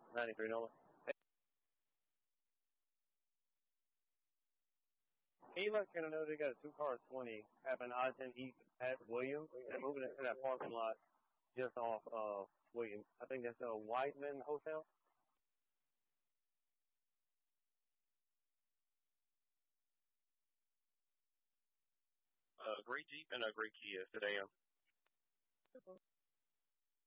93 Nolan. Can you let Kenner know they got a 2-car 20 happening I-10 East at Williams? They're moving into that parking lot just off Williams. I think that's a Whiteman Hotel. Gray Jeep and a gray Kia sedan.